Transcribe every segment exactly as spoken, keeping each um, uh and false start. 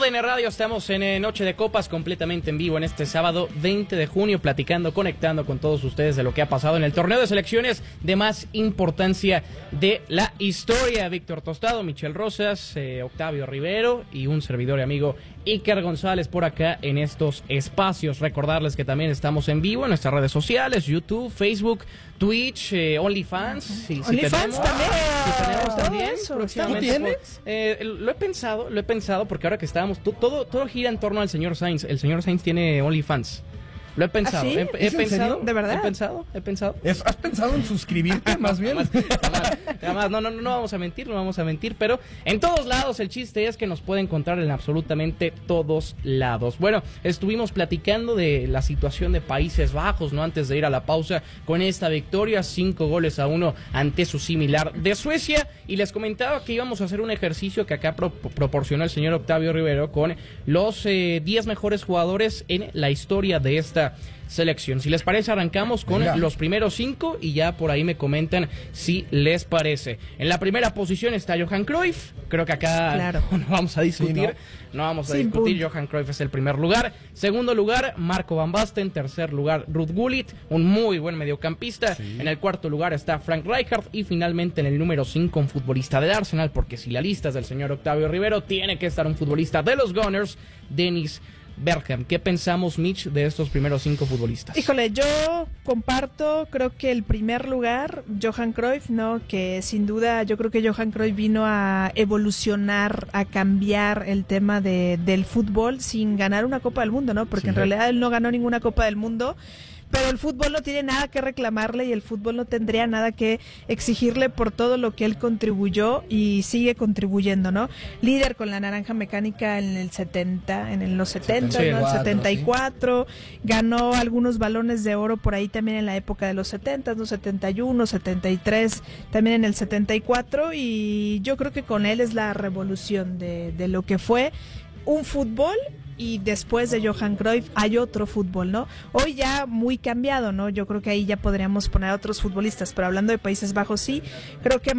D N Radio, estamos en eh, Noche de Copas, completamente en vivo en este sábado veinte de junio, platicando, conectando con todos ustedes de lo que ha pasado en el torneo de selecciones de más importancia de la historia. Víctor Tostado, Michel Rosas, eh, Octavio Rivero y un servidor y amigo Iker González por acá en estos espacios. Recordarles que también estamos en vivo en nuestras redes sociales, YouTube, Facebook, Twitch, eh, OnlyFans. Si, si OnlyFans también. Si tenemos también, eso, próximamente, ¿tienes? eh, lo he pensado, lo he pensado, porque ahora que estábamos, todo, todo gira en torno al señor Sainz. El señor Sainz tiene OnlyFans. Lo he pensado. ¿Ah, sí? He, he ¿Es en pensado. serio? ¿De verdad? He pensado, he pensado. ¿Es, ¿Has pensado en suscribirte más bien? Jamás, jamás, jamás. No, no, no, no vamos a mentir, no vamos a mentir, pero en todos lados el chiste es que nos puede encontrar en absolutamente todos lados. Bueno, estuvimos platicando de la situación de Países Bajos, ¿no? Antes de ir a la pausa con esta victoria, cinco goles a uno ante su similar de Suecia, y les comentaba que íbamos a hacer un ejercicio que acá pro proporcionó el señor Octavio Rivero con los eh, diez mejores jugadores en la historia de esta selección. Si les parece, arrancamos con Venga. los primeros cinco y ya por ahí me comentan si les parece. En la primera posición está Johan Cruyff. Creo que acá claro. no vamos a discutir. Sí, ¿no? no vamos a Sin discutir. Punto. Johan Cruyff es el primer lugar. Segundo lugar, Marco Van Basten. Tercer lugar, Ruud Gullit, un muy buen mediocampista. Sí. En el cuarto lugar está Frank Rijkaard. Y finalmente en el número cinco, un futbolista del Arsenal, porque si la lista es del señor Octavio Rivero, tiene que estar un futbolista de los Gunners, Dennis Bergkamp. ¿Qué pensamos, Mitch, de estos primeros cinco futbolistas? Híjole, yo comparto, creo que el primer lugar, Johan Cruyff, ¿no? Que sin duda yo creo que Johan Cruyff vino a evolucionar, a cambiar el tema de, del fútbol sin ganar una Copa del Mundo, ¿no? Porque sí, en realidad él no ganó ninguna Copa del Mundo. Pero el fútbol no tiene nada que reclamarle y el fútbol no tendría nada que exigirle por todo lo que él contribuyó y sigue contribuyendo, ¿no? Líder con la naranja mecánica en el setenta, en los setenta, ¿no? El setenta y cuatro, sí. Ganó algunos balones de oro por ahí también en la época de los setenta, ¿no? setenta y uno, setenta y tres, también en el setenta y cuatro, y yo creo que con él es la revolución de, de lo que fue un fútbol. Y después de Johan Cruyff hay otro fútbol, ¿no? Hoy ya muy cambiado, ¿no? Yo creo que ahí ya podríamos poner a otros futbolistas, pero hablando de Países Bajos, sí, creo que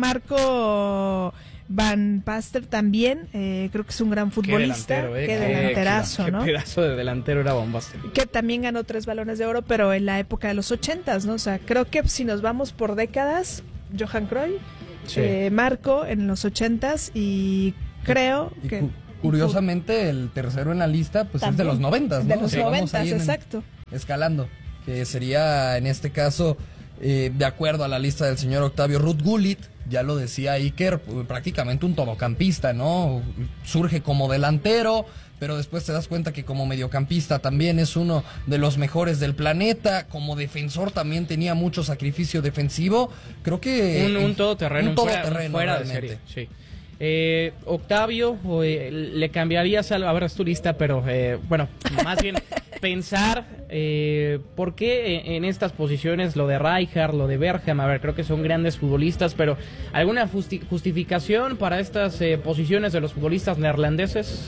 Marco Van Basten también, eh, creo que es un gran futbolista. Qué, delantero, eh, qué delanterazo, qué, ¿no? Qué pedazo de delantero era Van Basten. Que también ganó tres balones de oro, pero en la época de los ochentas, ¿no? O sea, creo que si nos vamos por décadas, Johan Cruyff, sí. eh, Marco en los ochentas y creo y, que... Curiosamente, el tercero en la lista pues también, es de los noventas, ¿no? De los sí, noventas, exacto. Escalando, que sería en este caso, eh, de acuerdo a la lista del señor Octavio, Ruud Gullit, ya lo decía Iker, prácticamente un todocampista, ¿no? Surge como delantero, pero después te das cuenta que como mediocampista también es uno de los mejores del planeta, como defensor también tenía mucho sacrificio defensivo, creo que... Un, un todoterreno, un todoterreno, fuera, fuera de serie, sí. Eh, Octavio, eh, le cambiarías algo, a ver, es tu lista, pero eh, bueno, más bien pensar eh, por qué en estas posiciones lo de Rijkaard, lo de Bergkamp, a ver, creo que son grandes futbolistas, pero ¿alguna justi justificación para estas eh, posiciones de los futbolistas neerlandeses?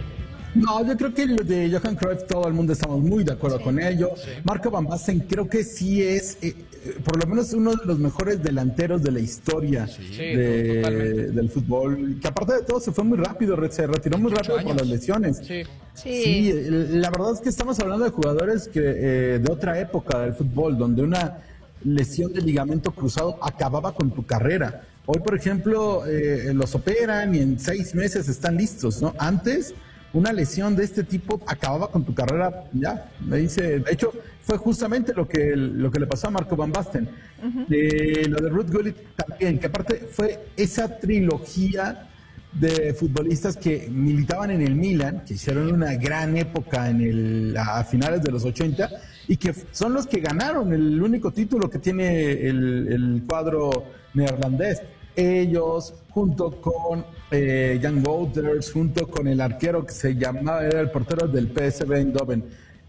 No, yo creo que lo de Johan Cruyff todo el mundo estamos muy de acuerdo sí, con ello. Sí. Marco Van Basten creo que sí es, eh, por lo menos uno de los mejores delanteros de la historia sí, de, del fútbol. Que aparte de todo se fue muy rápido, se retiró muy rápido por las lesiones. Sí. Sí. sí, la verdad es que estamos hablando de jugadores que eh, de otra época del fútbol, donde una lesión de ligamento cruzado acababa con tu carrera. Hoy, por ejemplo, eh, los operan y en seis meses están listos, ¿no? Antes... una lesión de este tipo acababa con tu carrera, ya, me dice, de hecho, fue justamente lo que, lo que le pasó a Marco Van Basten. Uh-huh. eh, lo de Ruud Gullit también, que aparte fue esa trilogía de futbolistas que militaban en el Milan, que hicieron una gran época en el, a finales de los ochenta, y que son los que ganaron el único título que tiene el, el cuadro neerlandés. Ellos, junto con eh, Jan Wouters, junto con el arquero que se llamaba, era el portero del P S V Eindhoven,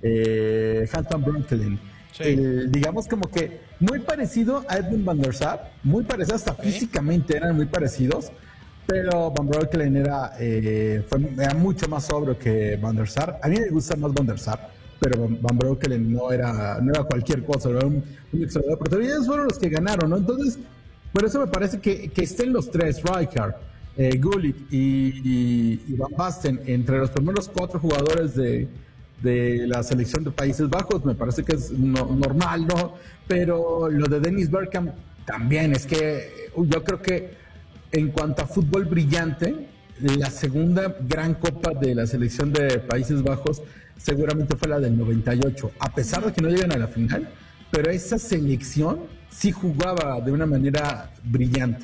eh, Hans van Breukelen. Sí. El, digamos como que muy parecido a Edwin van der Sar, muy parecido, hasta ¿sí? físicamente eran muy parecidos, pero Van Breukelen era, eh, fue, era mucho más sobrio que Van der Sar. A mí me gusta más Van der Sar, pero Van Breukelen no era, no era cualquier cosa, era un, un extraordinario portero, y ellos fueron los que ganaron, ¿no? Entonces... por eso me parece que, que estén los tres, Rijkaard, eh, Gullit y, y, y Van Basten entre los primeros cuatro jugadores de, de la selección de Países Bajos, me parece que es no, normal, ¿no? Pero lo de Dennis Bergkamp también, es que yo creo que en cuanto a fútbol brillante, la segunda gran copa de la selección de Países Bajos seguramente fue la del noventa y ocho, a pesar de que no llegan a la final, pero esa selección sí jugaba de una manera brillante.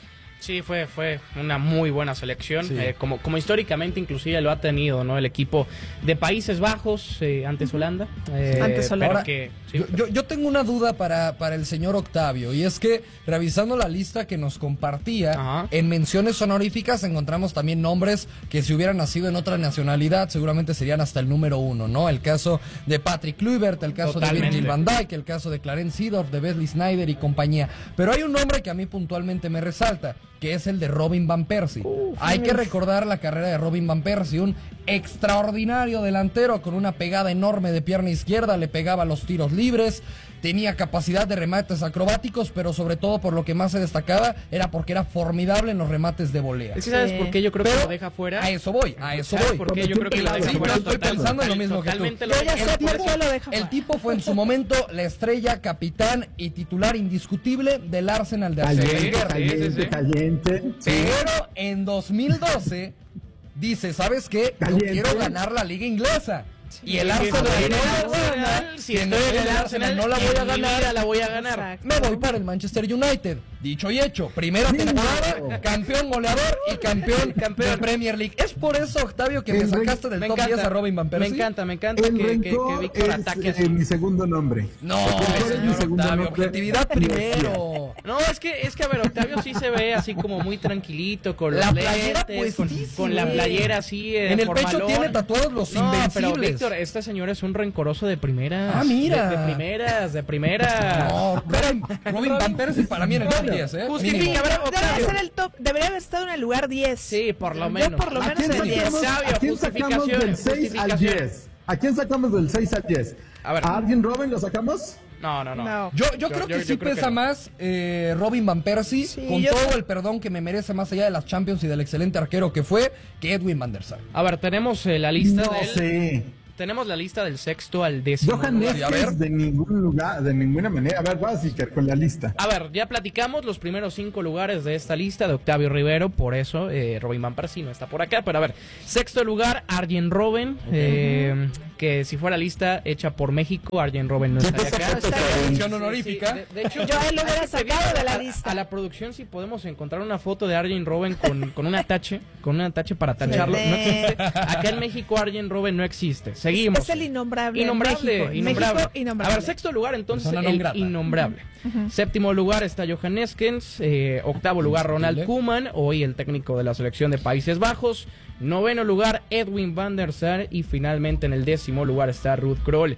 Sí, fue, fue una muy buena selección, Sí. eh, como, como históricamente inclusive lo ha tenido, ¿no? El equipo de Países Bajos, eh, antes Holanda. Eh, Antes Holanda. pero Ahora, que, sí, yo, yo, yo tengo una duda para, para el señor Octavio, y es que revisando la lista que nos compartía, Ajá. en menciones honoríficas encontramos también nombres que si hubieran nacido en otra nacionalidad seguramente serían hasta el número uno, ¿no? El caso de Patrick Kluivert, el caso Totalmente. de Virgil van Dijk, el caso de Clarence Seedorf, de Wesley Sneijder y compañía. Pero hay un nombre que a mí puntualmente me resalta, que es el de Robin Van Persie. Uf, Hay que uf. recordar la carrera de Robin Van Persie, un extraordinario delantero con una pegada enorme de pierna izquierda, le pegaba los tiros libres, tenía capacidad de remates acrobáticos, pero sobre todo por lo que más se destacaba era porque era formidable en los remates de volea. Es que ¿sabes Sí. por qué yo creo que Pero lo deja fuera? A eso voy, a eso ¿Sabes voy. por qué yo creo que lo deja Sí, fuera? pero estoy Total- pensando en lo mismo que tú. totalmente lo Yo ya deja sé fuera. por qué lo deja El fuera. tipo fue en su momento la estrella, capitán y titular indiscutible del Arsenal de Arsène Caliente, Wenger. caliente, sí, sí. caliente. Sí. Pero en dos mil doce dice, ¿sabes qué? Yo Caliente. quiero ganar la liga inglesa. Y el Sí, Arsenal sí, no sí, la sí, voy a ganar. si estoy en el Arsenal, no la voy a en mi vida ganar. la voy a ganar. Exacto. Me voy para el Manchester United. Dicho y hecho, primera temporada, campeón goleador y campeón, Campeón. de Premier League. Es por eso, Octavio, que me El ren- sacaste del Me top encanta, diez a Robin Van me Persie. encanta, me encanta El que, que, que rencor Víctor es ataque eh, así. mi segundo nombre. No, Rencor es mi señor segundo Octavio, nombre. objetividad primero. No, es que, es que a ver, Octavio sí se ve así como muy tranquilito, con los La playera lentes, con, puestísima. con la playera así eh, En el pecho formalón. tiene tatuados los No, pero invencibles. Víctor, este señor es un rencoroso de primeras. Ah, mira. De, de primeras, de primeras. No, Robin, Robin Van Persie para mí en el top diez, ¿eh? Justifica, Mínimo. a ver, Debe Octavio. ser el top, debería haber estado en el lugar diez. Sí, por lo Yo menos. por lo ¿A menos quién en el diez. sacamos, Sabio, ¿a quién sacamos del justificaciones, seis al justificaciones. diez? ¿A quién sacamos del seis al diez? A ver. ¿A Arjen Robben lo sacamos? No, no, no. No. Yo, yo creo que sí creo pesa no. más eh, Robin Van Persie, Sí, con yo- todo el perdón que me merece más allá de las Champions y del excelente arquero que fue, que Edwin van der Sar. A ver, tenemos eh, la lista No del. sé. Tenemos la lista del sexto al décimo. Johan lugar. a ver. Neeskens de ningún lugar, de ninguna manera. A ver, vas a con la lista. A ver, ya platicamos los primeros cinco lugares de esta lista de Octavio Rivero, por eso eh, Robin Van Persie no está por acá. Pero a ver, sexto lugar, Arjen Robben, eh, que si fuera lista hecha por México, Arjen Robben no estaría acá. está bien. Mención Sí, honorífica. de, de hecho, Yo a él lo hubiera hay que pedir sacado de la a- lista. A la producción si podemos encontrar una foto de Arjen Robben con, con un atache, con un atache para tacharlo. No existe. Acá en México Arjen Robben no existe. Seguimos. Es el innombrable. Innombrable, México. innombrable. México, innombrable. A ver, sexto lugar entonces, Persona non el grata. innombrable. Séptimo lugar está Johan Neeskens. Eh, octavo lugar, Ronald Koeman, hoy el técnico de la selección de Países Bajos. Noveno lugar, Edwin van der Sar. Y finalmente en el décimo lugar está Ruud Krol.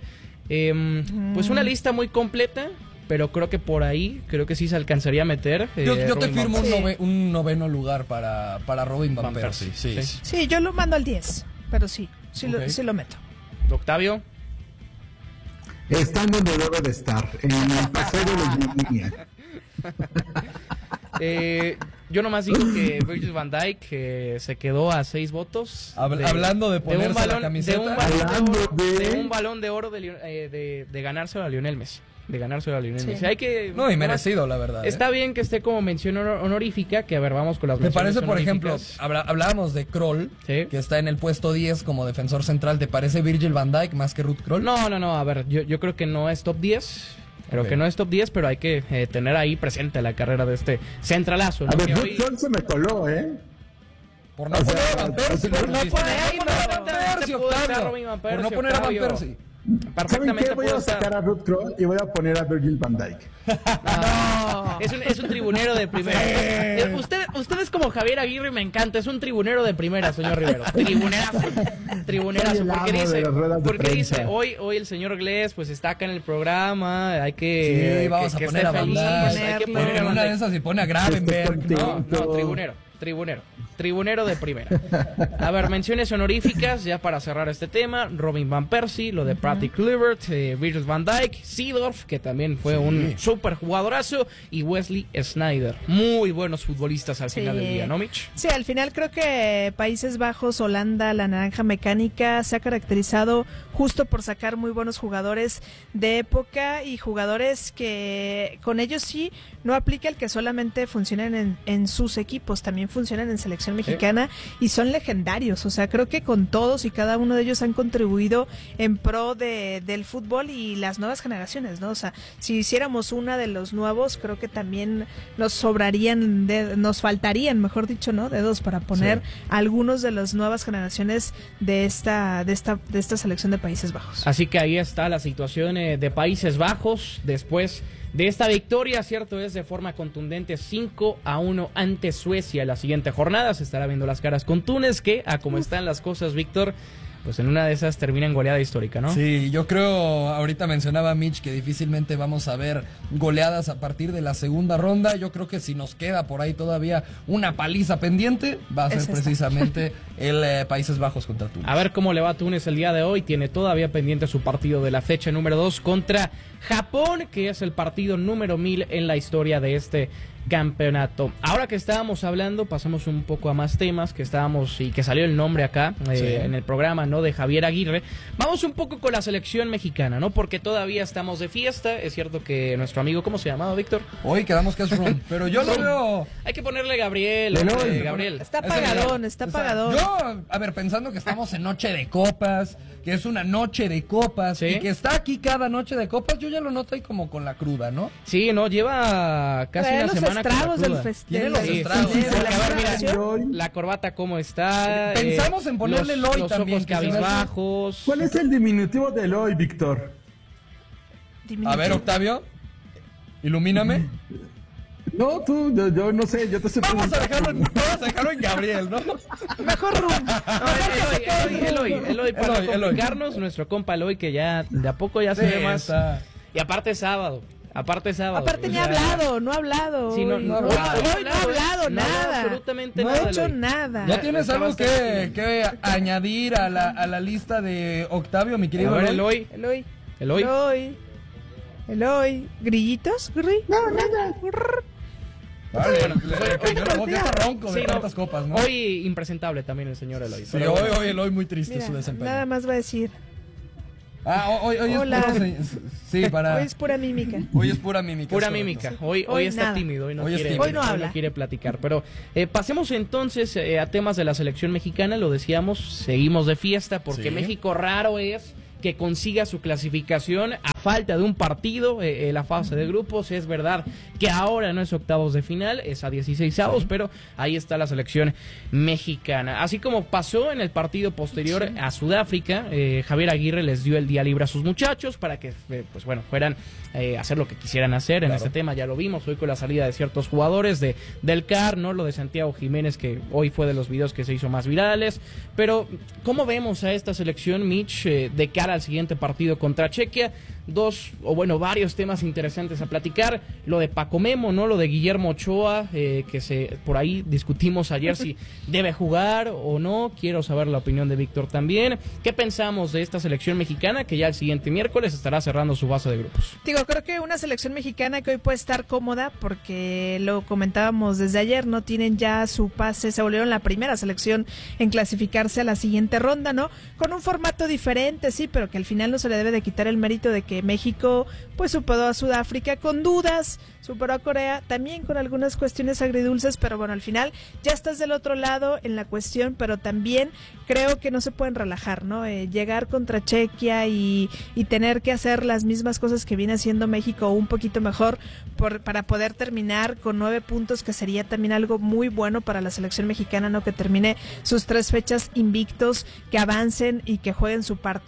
Eh, Pues una lista muy completa, pero creo que por ahí, creo que sí se alcanzaría a meter. eh, Yo, yo te Robin Van firmo un, Persie. nove- un noveno lugar para, para Robin Van, Van Persie. Persie, Sí, sí. sí. Sí, yo lo mando al diez, pero sí, sí, Ok. lo, sí lo meto. Persie. Octavio. Está en donde debe de estar, en el paseo de los línea. Eh, yo nomás digo que Virgil van Dijk eh, se quedó a seis votos. Habl- hablando de ponerse un la balón, camiseta. de un balón de Hablando oro, de- de un balón de oro de, Lion- eh, de, de ganárselo a Lionel Messi. De ganárselo a Lionel Sí. Messi. Hay que, No, y nomás- merecido, la verdad. ¿eh? Está bien que esté como mención honor- honorífica, que a ver, vamos con las Me menciones parece, por ejemplo, honoríficas. habla- hablábamos de Kroll, Sí. que está en el puesto diez como defensor central. ¿Te parece Virgil van Dijk más que Ruud Krol? No, no, no, a ver, yo, yo creo que no es top diez. Creo Ok. que no es top diez, pero hay que eh, tener ahí presente la carrera de este centralazo. ¿no? A ver, Que Ruud hoy- Krol se me coló, ¿eh? Por no O sea, poner a Van Persie. por por no no poner a poner a Van Van Persie, Persie, pudo estar Octavio. Robin Van Por no Persie, poner a Van Octavio. Persie. ¿Saben Perfectamente qué? Voy puede a estar. sacar a Ruud Krol y voy a poner a Virgil van Dijk. No, es un, es un tribunero de primera. Eh, Usted, usted es como Javier Aguirre, me encanta. Es un tribunero de primera, señor Rivero. Tribunerazo. Tribunerazo. Soy el Porque amo de dice, las ruedas de porque prensa. dice hoy, hoy el señor Glés pues está acá en el programa. Hay que. Sí, vamos que- a que poner esté a Van feliz, Dijk. hay que Ponerlo. poner a En Van una de Dijk. esas se pone a Gravenberg. Esté ¿no? No, contento. no, tribunero. Tribunero. tribunero de primera. A ver, menciones honoríficas, ya para cerrar este tema, Robin Van Persie, lo de Patty Kluivert, eh, Virgil van Dijk, Seedorf, que también fue sí. un súper jugadorazo, y Wesley Sneijder. Muy buenos futbolistas al sí. final del día, ¿no, Mitch? Sí, al final creo que Países Bajos, Holanda, la naranja mecánica, se ha caracterizado justo por sacar muy buenos jugadores de época y jugadores que con ellos sí no aplica el que solamente funcionan en, en sus equipos, también funcionan en selección mexicana ¿Sí? y son legendarios. O sea, creo que con todos y cada uno de ellos han contribuido en pro de, del fútbol y las nuevas generaciones, ¿no? O sea, si hiciéramos una de los nuevos, creo que también nos sobrarían, de, nos faltarían, mejor dicho, ¿no? Dedos para poner sí. algunos de las nuevas generaciones de esta, de esta, de esta selección de Países Bajos. Así que ahí está la situación eh, de Países Bajos después de esta victoria, cierto es, de forma contundente, cinco a uno ante Suecia. La siguiente jornada se estará viendo las caras con Túnez, que a como están las cosas, Víctor, pues en una de esas termina en goleada histórica, ¿no? Sí, yo creo, ahorita mencionaba Mitch que difícilmente vamos a ver goleadas a partir de la segunda ronda. Yo creo que si nos queda por ahí todavía una paliza pendiente, va a ser es precisamente el eh, Países Bajos contra Túnez. A ver cómo le va a Túnez el día de hoy. Tiene todavía pendiente su partido de la fecha número dos contra Japón, que es el partido número mil en la historia de este campeonato. Ahora que estábamos hablando, pasamos un poco a más temas que estábamos y que salió el nombre acá eh, sí. en el programa, ¿no? De Javier Aguirre. Vamos un poco con la selección mexicana, ¿no? Porque todavía estamos de fiesta. Es cierto que nuestro amigo, ¿cómo se llamaba, Víctor? Hoy quedamos que es Ron, pero yo lo veo. Hay que ponerle Gabriel, hombre, Gabriel. Está apagadón, está apagadón. Yo, a ver, pensando que estamos en noche de copas, que es una noche de copas ¿Sí? y que está aquí cada noche de copas, yo ya lo noto ahí como con la cruda, ¿no? Sí, no, lleva casi Trae una los semana estragos del festival. Tiene los estragos. Sí, sí, sí, a ver, mira, la corbata cómo está. Pensamos eh, en ponerle los, Eloy los también. Ojos cabizbajos. ¿Cuál es el diminutivo de Eloy, Víctor? A ver, Octavio, ilumíname. No, tú, yo, yo no sé, yo te sé Vamos a dejarlo, en, vamos a dejarlo en Gabriel, ¿no? Mejor Rum. No, Eloy, Eloy, Eloy, Eloy, para Eloy, complicarnos, Eloy. Nuestro compa Eloy, que ya de a poco ya se ve más. Está. Y aparte es sábado. Aparte sábado. Aparte ni ha hablado, no ha hablado. Sí, no, no, hoy, no, hoy, no, hoy no ha hablado no, nada. No, absolutamente no nada. No ha hecho Eloy. nada. ¿Ya tienes algo que, que añadir a la, a la lista de Octavio, mi querido Eloy? Eloy. Eloy. Eloy. Eloy. ¿Grillitos? ¿Gri? No, nada. Vale, bueno, le, yo la voz ya está ronco de sí, tantas no, copas, ¿no? Hoy impresentable también el señor Eloy. Sí, hoy, hoy Eloy muy triste. Mira, su desempeño. Nada más va a decir. Ah, hoy, hoy Hola. es pura, sí, para... Hoy es pura mímica. Hoy es pura mímica. Pura mímica. Hoy, hoy, hoy está nada. tímido, hoy no, hoy quiere, tímido. Hoy no habla. Hoy no quiere platicar. Pero eh, pasemos entonces eh, a temas de la selección mexicana. Lo decíamos, seguimos de fiesta porque sí. México raro es que consiga su clasificación a falta de un partido en eh, la fase de grupos. Es verdad que ahora no es octavos de final, es a dieciseisavos, sí. pero ahí está la selección mexicana. Así como pasó en el partido posterior sí. a Sudáfrica, eh, Javier Aguirre les dio el día libre a sus muchachos para que, eh, pues bueno, fueran eh, hacer lo que quisieran hacer. Claro. En este tema ya lo vimos hoy con la salida de ciertos jugadores de del C A R, ¿no? Lo de Santiago Jiménez, que hoy fue de los videos que se hizo más virales. Pero, ¿cómo vemos a esta selección, Mitch, eh, de cara al siguiente partido contra Chequia? Dos, o bueno, varios temas interesantes a platicar. Lo de Paco Memo, ¿no? Lo de Guillermo Ochoa, eh, que se por ahí discutimos ayer si debe jugar o no. Quiero saber la opinión de Víctor también. ¿Qué pensamos de esta selección mexicana que ya el siguiente miércoles estará cerrando su fase de grupos? Digo, creo que una selección mexicana que hoy puede estar cómoda porque lo comentábamos desde ayer, no tienen ya su pase, se volvieron la primera selección en clasificarse a la siguiente ronda, ¿no? Con un formato diferente, sí, pero que al final no se le debe de quitar el mérito de que México pues superó a Sudáfrica con dudas, superó a Corea también con algunas cuestiones agridulces, pero bueno, al final ya estás del otro lado en la cuestión, pero también creo que no se pueden relajar, ¿no? Eh, llegar contra Chequia y, y tener que hacer las mismas cosas que viene haciendo México un poquito mejor por, para poder terminar con nueve puntos, que sería también algo muy bueno para la selección mexicana, ¿no? Que termine sus tres fechas invictos, que avancen y que jueguen su partido de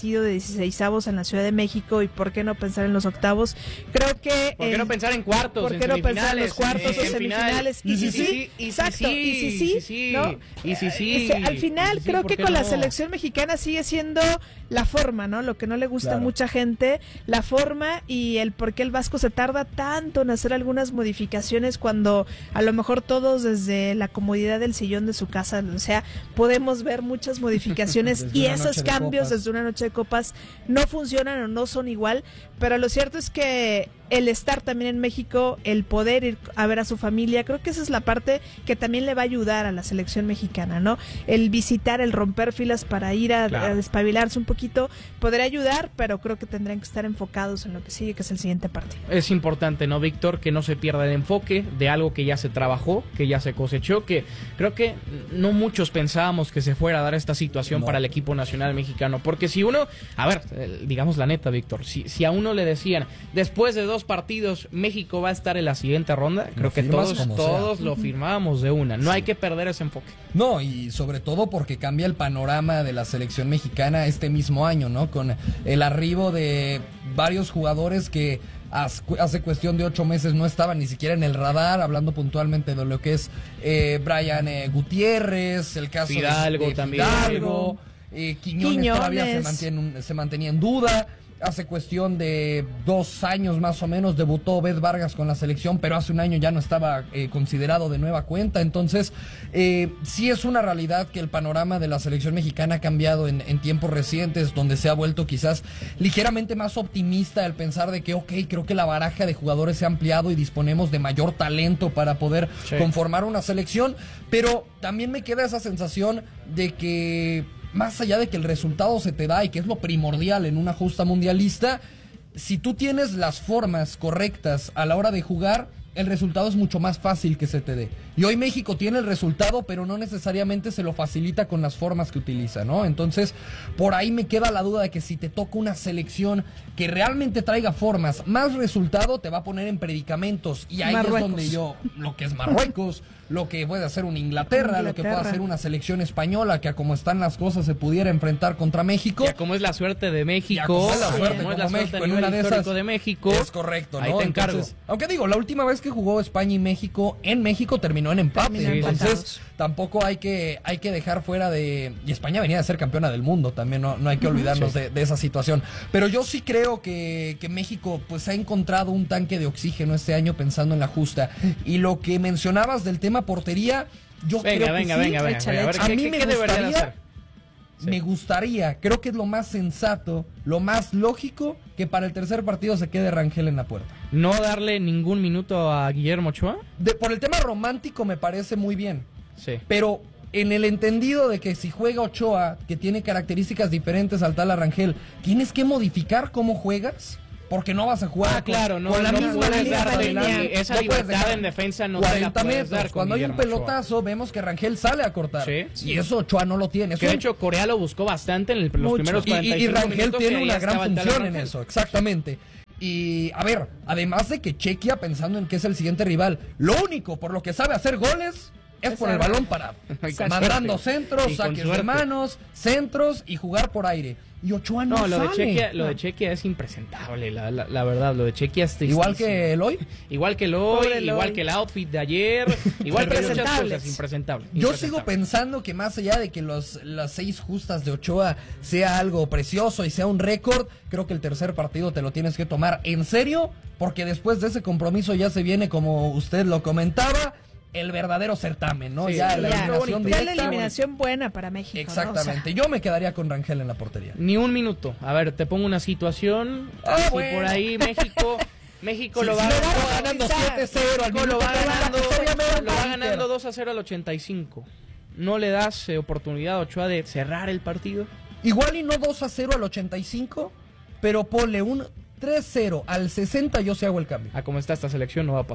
dieciseisavos en la Ciudad de México y por qué no pensar en los octavos. Creo que... ¿Por qué eh, no pensar en cuartos? ¿Por qué en no pensar en los cuartos en, o en semifinales? Final. Y si sí, y exacto, si sí, y si sí, y si sí, ¿no? y si sí, Eh, al final y si sí, creo ¿por que qué con la no? selección mexicana sigue siendo la forma, ¿no? Lo que no le gusta Claro. a mucha gente, la forma y el por qué el Vasco se tarda tanto en hacer algunas modificaciones cuando a lo mejor todos desde la comodidad del sillón de su casa, o sea, podemos ver muchas modificaciones Desde y una esos noche de cambios copas. desde una noche de copas no funcionan o no son igual, pero lo cierto es que el estar también en México, el poder ir a ver a su familia, creo que esa es la parte que también le va a ayudar a la selección mexicana, ¿no? El visitar, el romper filas para ir a, Claro. a despabilarse un poquito, podría ayudar, pero creo que tendrán que estar enfocados en lo que sigue, que es el siguiente partido. Es importante, ¿no, Víctor? Que no se pierda el enfoque de algo que ya se trabajó, que ya se cosechó, que creo que no muchos pensábamos que se fuera a dar esta situación No. para el equipo nacional mexicano. Porque si uno, a ver, eh, digamos la neta, Víctor, si, si a uno le decían, después de dos partidos, México va a estar en la siguiente ronda, creo que firmas todos, como todos sea. lo firmábamos de una. No Sí. hay que perder ese enfoque. No, y sobre todo porque cambia el panorama de la selección mexicana este mismo año, ¿no? Con el arribo de varios jugadores que hace cuestión de ocho meses no estaban ni siquiera en el radar, hablando puntualmente de lo que es eh, Brian eh, Gutiérrez, el caso Fidalgo de, de también. Fidalgo, eh, Quiñones, Quiñones. todavía se mantiene, se mantenía en duda. Hace cuestión de dos años más o menos debutó Beth Vargas con la selección, pero hace un año ya no estaba eh, considerado de nueva cuenta. Entonces, eh, sí es una realidad que el panorama de la selección mexicana ha cambiado en, en tiempos recientes, donde se ha vuelto quizás ligeramente más optimista el pensar de que, ok, creo que la baraja de jugadores se ha ampliado y disponemos de mayor talento para poder Sí. conformar una selección, pero también me queda esa sensación de que más allá de que el resultado se te da y que es lo primordial en una justa mundialista, si tú tienes las formas correctas a la hora de jugar, el resultado es mucho más fácil que se te dé. Y hoy México tiene el resultado, pero no necesariamente se lo facilita con las formas que utiliza, ¿no? Entonces, por ahí me queda la duda de que si te toca una selección que realmente traiga formas, más resultado te va a poner en predicamentos. Y ahí Marruecos. es donde yo, lo que es Marruecos, lo que puede hacer una Inglaterra, lo que puede Inglaterra. hacer una selección española, que a como están las cosas se pudiera enfrentar contra México. Ya como es la suerte de Ya México, como es la como suerte es como la suerte México a en nivel una de histórico esas, de México. es correcto, ¿no? Ahí te encargo. Entonces, aunque digo, la última vez que jugó España y México en México terminó en empate. Terminó Entonces, empatados. tampoco hay que, hay que dejar fuera de... Y España venía de ser campeona del mundo también, no, no hay que olvidarnos Sí. de, de esa situación. Pero yo sí creo que, que México pues ha encontrado un tanque de oxígeno este año pensando en la justa. Y lo que mencionabas del tema portería, yo Venga, creo venga, que sí. venga, venga, échale, venga. A ver, A ¿qué, mí qué- me qué debería de gustaría- hacer? Sí. Me gustaría, creo que es lo más sensato, lo más lógico, que para el tercer partido se quede Rangel en la puerta. ¿No darle ningún minuto a Guillermo Ochoa? De, por el tema romántico me parece muy bien, Sí. pero en el entendido de que si juega Ochoa, que tiene características diferentes al tal Rangel, ¿tienes que modificar cómo juegas? Porque no vas a jugar Ah, claro, no, con la no misma puedes línea darle de adelante. ni- esa No puedes libertad dejar en defensa no te la cuarenta puedes metros. dar con Cuando hay un Guillermo Ochoa. pelotazo, vemos que Rangel sale a cortar. Sí. Y eso Ochoa no lo tiene. Que Es de un- hecho Corea lo buscó bastante en el- los Mucho. primeros Y, y- cuarenta y y cinco Rangel minutos, tiene que ahí una gran estaba el tal función en Rangel. eso, exactamente. Y a ver, además de que Chequia, pensando en que es el siguiente rival, lo único por lo que sabe hacer goles es Es por el cerrar. balón parado. Y con Mandando suerte. centros, Y con saques de suerte. manos, centros y jugar por aire. Y Ochoa no, No, lo de sale. Chequia, lo No. de Chequia es impresentable, la, la, la verdad, lo de Chequia es Igual tristísimo. que Eloy. Igual que el Pobre hoy, Eloy. igual que el outfit de ayer, igual que muchas Impresentables. cosas, impresentable. Yo impresentable. sigo pensando que más allá de que los, las seis justas de Ochoa sea algo precioso y sea un récord, creo que el tercer partido te lo tienes que tomar en serio, porque después de ese compromiso ya se viene, como usted lo comentaba, el verdadero certamen, ¿no? Sí, ya sí, la Ya, eliminación ya la directa. eliminación buena para México. ¿no? Exactamente. O sea, Yo me quedaría con Rangel en la portería. Ni un minuto. A ver, te pongo una situación. Ah, si bueno. por ahí México, México Si- lo va, si lo lo vamos va ganando quizá. siete cero al México lo minuto va treinta, ganando, obviamente, lo va Inter. ganando dos a cero al ochenta y cinco. ¿No le das eh, oportunidad a Ochoa de cerrar el partido? Igual y no dos a cero al ochenta y cinco, pero ponle un tres cero al sesenta, yo se hago el cambio. A como está esta selección no va a pasar.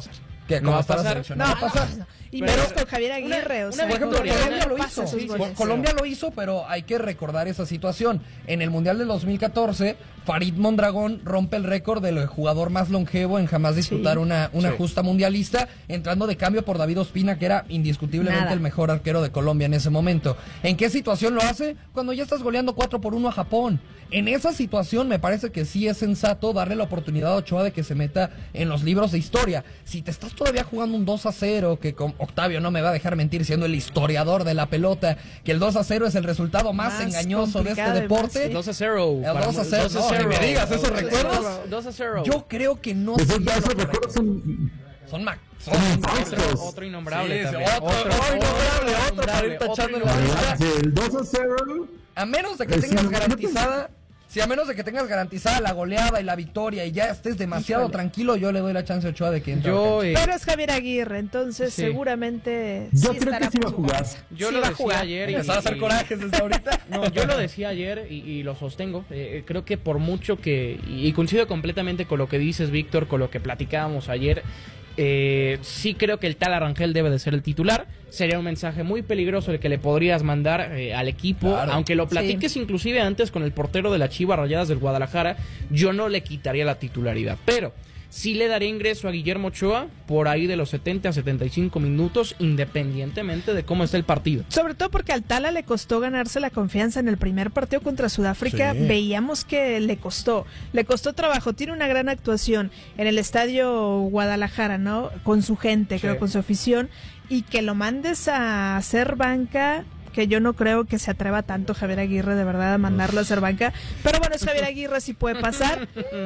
que no va a está la pasar. selección, No, no va a pasar. no, y Pero- menos con Javier Aguirre, una- o sea, una Por ejemplo, victoria, Colombia lo pasa hizo. esos goles. Colombia lo hizo, pero hay que recordar esa situación. En el Mundial del dos mil catorce, Farid Mondragón rompe el récord del jugador más longevo en jamás disputar Sí. una, una Sí. justa mundialista, entrando de cambio por David Ospina, que era indiscutiblemente Nada. el mejor arquero de Colombia en ese momento. ¿En qué situación lo hace? Cuando ya estás goleando cuatro por uno a Japón. En esa situación me parece que sí es sensato darle la oportunidad a Ochoa de que se meta en los libros de historia. Si te estás todavía jugando un dos a cero, que con Octavio no me va a dejar mentir siendo el historiador de la pelota, que el dos a cero es el resultado más, Más engañoso de este complicado y deporte. más, dos a cero. El para- dos a cero, no, ni me digas, ¿esos recuerdos? dos a cero. Yo creo que no Esos, sería lo esos correcto. recuerdos son... Son ma- son Son Otro, infautos. otro innombrable Sí, sí, también. otro, otro innombrable, otro para ir otro tachando en la innombrable. lista. El dos a cero... A menos de que Es tengas un- garantizada, si a menos de que tengas garantizada la goleada y la victoria y ya estés demasiado Híjole. tranquilo, yo le doy la chance a Ochoa de que entre. Yo, eh, Pero es Javier Aguirre, entonces Sí. seguramente Yo sí creo estará que sí va a por su jugar. casa. yo Sí lo va a decía jugar. ayer. y- Empezar a hacer y- corajes desde ahorita. No, yo lo decía ayer y, y lo sostengo. Eh, creo que por mucho que, y coincido completamente con lo que dices, Víctor, con lo que platicábamos ayer, eh, sí creo que el tal Arrangel debe de ser el titular. Sería un mensaje muy peligroso el que le podrías mandar eh, al equipo, Claro. aunque lo platiques inclusive antes con el portero de la Chivas Rayadas del Guadalajara, yo no le quitaría la titularidad, pero sí le daría ingreso a Guillermo Ochoa por ahí de los setenta a setenta y cinco minutos, independientemente de cómo esté el partido. Sobre todo porque al Tala le costó ganarse la confianza en el primer partido contra Sudáfrica. Sí. Veíamos que le costó, le costó trabajo. Tiene una gran actuación en el estadio Guadalajara, ¿no? Con su gente, Sí. creo, con su afición. Y que lo mandes a hacer banca, que yo no creo que se atreva tanto Javier Aguirre de verdad a mandarlo a hacer banca. Pero bueno, es Javier Aguirre, sí puede pasar.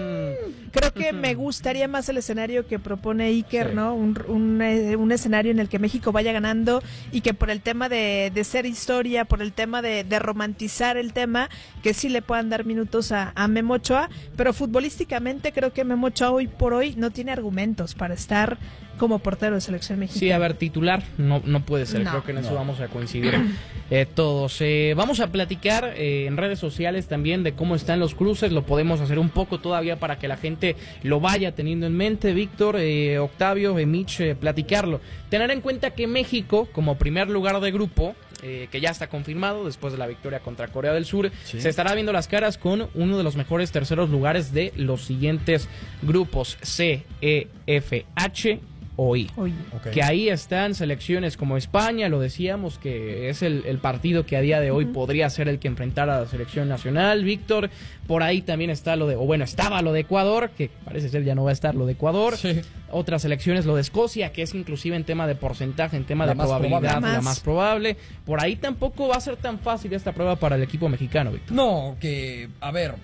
Creo que me gustaría más el escenario que propone Iker, Sí. ¿no? Un, un, eh, un escenario en el que México vaya ganando y que por el tema de, de ser historia, por el tema de, de romantizar el tema, que sí le puedan dar minutos a, a Memo Ochoa, pero futbolísticamente creo que Memo Ochoa hoy por hoy no tiene argumentos para estar como portero de selección mexicana. Sí, a ver, titular no, no puede ser, No. creo que en eso No. vamos a coincidir eh, todos. Eh, vamos a platicar eh, en redes sociales también de cómo están los cruces, lo podemos hacer un poco todavía para que la gente lo vaya teniendo en mente. Víctor, eh, Octavio, eh, Mitch, eh, platicarlo. Tener en cuenta que México, como primer lugar de grupo, eh, que ya está confirmado después de la victoria contra Corea del Sur, Sí. se estará viendo las caras con uno de los mejores terceros lugares de los siguientes grupos: C, E, F, H o I. Oye, Ok. Que ahí están selecciones como España, lo decíamos, que es el, el partido que a día de hoy Ujú. podría ser el que enfrentara a la selección nacional. Víctor, por ahí también está lo de, o bueno, estaba lo de Ecuador, que parece ser ya no va a estar lo de Ecuador. Sí. Otras selecciones, lo de Escocia, que es inclusive en tema de porcentaje, en tema La de más probabilidad, probable. la La más más. probable. Por ahí tampoco va a ser tan fácil esta prueba para el equipo mexicano, Víctor. No, que, a ver,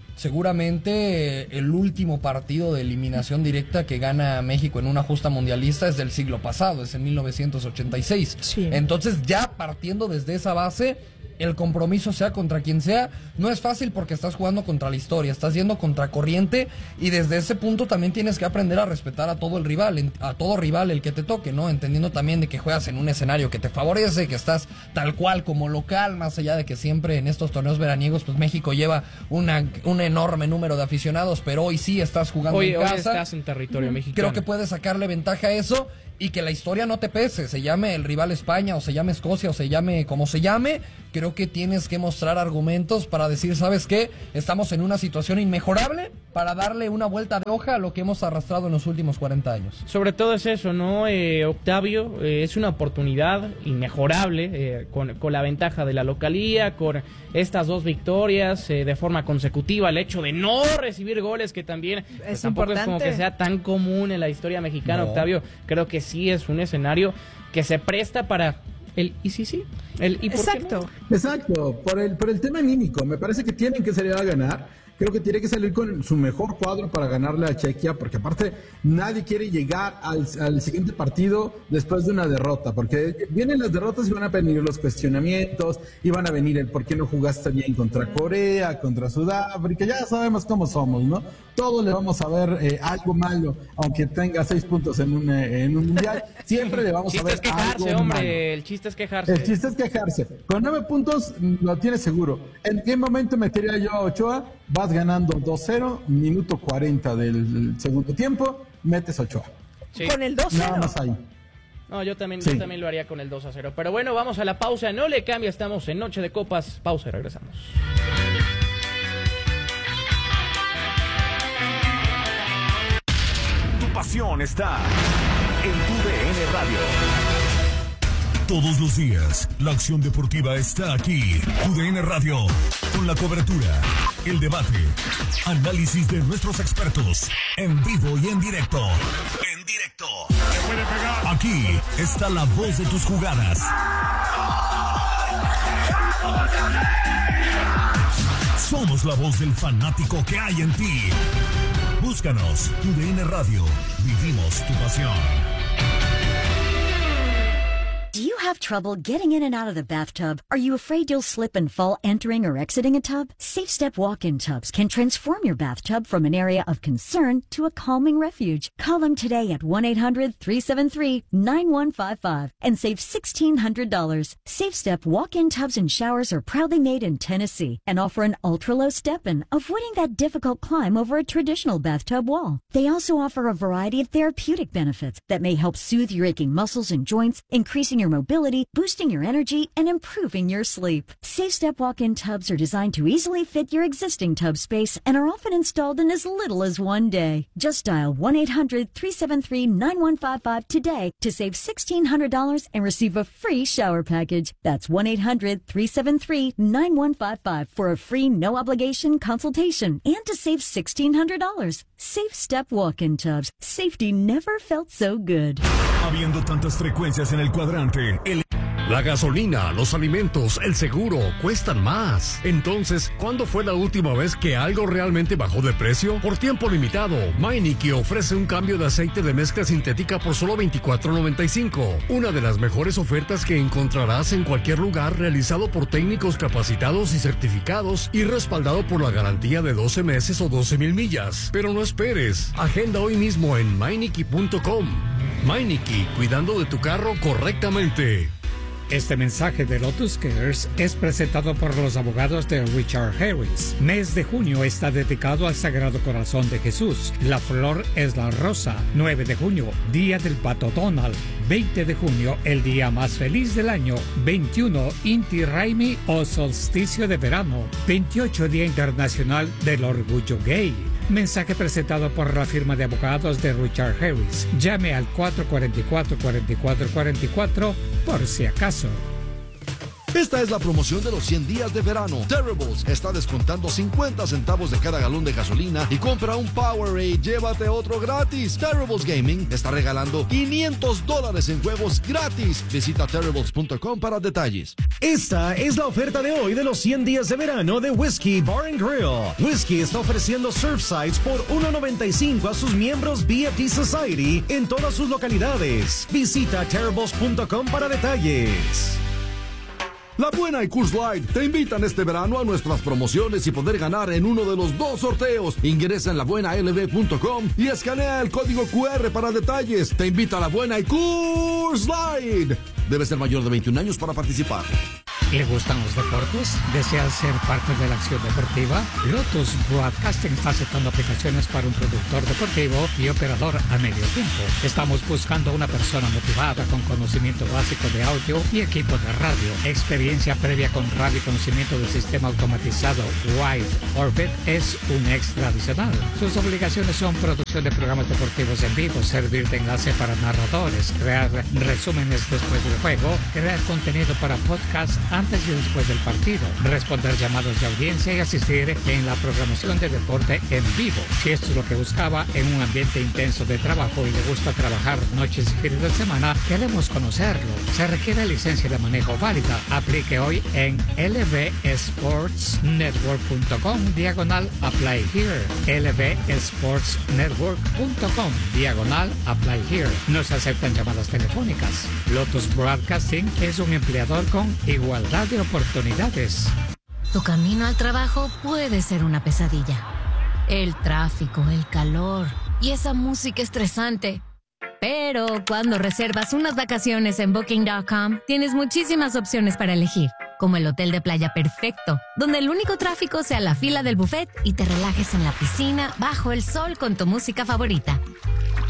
seguramente el último partido de eliminación directa que gana México en una justa mundialista es del siglo pasado, es en mil novecientos ochenta y seis. Sí. Entonces, ya partiendo desde esa base, el compromiso sea contra quien sea, no es fácil porque estás jugando contra la historia, estás yendo contra corriente y desde ese punto también tienes que aprender a respetar a todo el rival, en- a todo rival el que te toque, ¿no? Entendiendo también de que juegas en un escenario que te favorece, que estás tal cual como local, más allá de que siempre en estos torneos veraniegos, pues México lleva una, un enorme número de aficionados, pero hoy sí estás jugando Hoy, en hoy casa. estás en territorio mexicano. Creo que puedes sacarle ventaja a eso y que la historia no te pese, se llame el rival España o se llame Escocia o se llame como se llame, creo que tienes que mostrar argumentos para decir, ¿sabes qué? Estamos en una situación inmejorable para darle una vuelta de hoja a lo que hemos arrastrado en los últimos cuarenta años. Sobre todo es eso, ¿no? Eh, Octavio, eh, es una oportunidad inmejorable eh, con, con la ventaja de la localía, con estas dos victorias eh, de forma consecutiva, el hecho de no recibir goles, que también pues, Es tampoco es como importante. que sea tan común en la historia mexicana, No. Octavio. Creo que sí es un escenario que se presta para el y sí, sí, el y por qué no. exacto. Exacto, por el, por el tema anímico, me parece que tienen que salir a ganar. Creo que tiene que salir con su mejor cuadro para ganarle a Chequia, porque aparte nadie quiere llegar al, al siguiente partido después de una derrota, porque vienen las derrotas y van a venir los cuestionamientos, y van a venir el por qué no jugaste bien contra Corea, contra Sudáfrica, ya sabemos cómo somos, ¿no? Todos le vamos a ver eh, algo malo, aunque tenga seis puntos en un, eh, en un mundial, siempre le El vamos a chiste ver es quejarse, algo hombre, malo. el chiste es quejarse. El chiste es quejarse. Con nueve puntos mm, lo tienes seguro. ¿En qué momento metería yo a Ochoa? Vas ganando dos cero, minuto cuarenta del segundo tiempo, metes a Ochoa. Sí. Con el dos cero. Nada más ahí. No, yo también, Sí. yo también lo haría con el dos a cero. Pero bueno, vamos a la pausa. No le cambia, estamos en Noche de Copas. Pausa y regresamos. Tu pasión está en tu D N Radio. Todos los días, la acción deportiva está aquí. Tu D N Radio, con la cobertura, el debate, análisis de nuestros expertos, en vivo y en directo. En directo. Aquí está la voz de tus jugadas. Somos la voz del fanático que hay en ti. Búscanos, Tu D N Radio. Vivimos tu pasión. Do you have trouble getting in and out of the bathtub? Are you afraid you'll slip and fall entering or exiting a tub? Safe Step walk-in tubs can transform your bathtub from an area of concern to a calming refuge. Call them today at one eight hundred three seven three nine one five five and save sixteen hundred dollars. Safe Step walk-in tubs and showers are proudly made in Tennessee and offer an ultra-low step-in, avoiding that difficult climb over a traditional bathtub wall. They also offer a variety of therapeutic benefits that may help soothe your aching muscles and joints, increasing your mobility, boosting your energy, and improving your sleep. Safe Step walk-in tubs are designed to easily fit your existing tub space and are often installed in as little as one day. Just dial one eight hundred three seven three nine one five five today to save sixteen hundred dollars and receive a free shower package. That's one eight hundred three seven three nine one five five for a free no-obligation consultation and to save sixteen hundred dollars. Safe Step walk-in tubs. Safety never felt so good. Habiendo tantas frecuencias en el cuadrante, el... La gasolina, los alimentos, el seguro cuestan más. Entonces, ¿cuándo fue la última vez que algo realmente bajó de precio? Por tiempo limitado, Meineke ofrece un cambio de aceite de mezcla sintética por solo veinticuatro noventa y cinco. Una de las mejores ofertas que encontrarás en cualquier lugar, realizado por técnicos capacitados y certificados y respaldado por la garantía de doce meses o doce mil millas. Pero no esperes. Agenda hoy mismo en Meineke punto com. Meineke, cuidando de tu carro correctamente. Este mensaje de Lotus Cares es presentado por los abogados de Richard Harris. Mes de junio está dedicado al Sagrado Corazón de Jesús. La flor es la rosa. nueve de junio, Día del Pato Donald. veinte de junio, el día más feliz del año. veintiuno, Inti Raymi o solsticio de verano. veintiocho, Día Internacional del Orgullo Gay. Mensaje presentado por la firma de abogados de Richard Harris. Llame al cuatro cuatro cuatro, cuatro cuatro cuatro cuatro por si acaso. Esta es la promoción de los cien días de verano. Terribles está descontando cincuenta centavos de cada galón de gasolina y compra un Powerade y llévate otro gratis. Terribles Gaming está regalando quinientos dólares en juegos gratis. Visita terribles punto com para detalles. Esta es la oferta de hoy de los cien días de verano de Whiskey Bar and Grill. Whiskey está ofreciendo Surfsides por uno noventa y cinco a sus miembros B F T Society en todas sus localidades. Visita terribles punto com para detalles. La Buena y Coors Light te invitan este verano a nuestras promociones y poder ganar en uno de los dos sorteos. Ingresa en la buena l b punto com y escanea el código Q R para detalles. Te invita a La Buena y Coors Light. Debe ser mayor de veintiún años para participar. ¿Le gustan los deportes? ¿Desea ser parte de la acción deportiva? Lotus Broadcasting está aceptando aplicaciones para un productor deportivo y operador a medio tiempo. Estamos buscando una persona motivada con conocimiento básico de audio y equipo de radio. Experiencia previa con radio y conocimiento del sistema automatizado Wide Orbit es un extra adicional. Sus obligaciones son producción de programas deportivos en vivo, servir de enlace para narradores, crear resúmenes después del juego, crear contenido para podcast antes y después del partido, responder llamados de audiencia y asistir en la programación de deporte en vivo. Si esto es lo que buscaba en un ambiente intenso de trabajo y le gusta trabajar noches y fines de semana, queremos conocerlo. Se requiere licencia de manejo válida. Aplique hoy en l v sports network punto com diagonal apply here. l v sports network punto com diagonal apply here. No se aceptan llamadas telefónicas. Lotus Broadcasting es un empleador con igualdad de oportunidades. Tu camino al trabajo puede ser una pesadilla. El tráfico, el calor y esa música estresante. Pero cuando reservas unas vacaciones en booking punto com, tienes muchísimas opciones para elegir, como el hotel de playa perfecto, donde el único tráfico sea la fila del buffet y te relajes en la piscina bajo el sol con tu música favorita.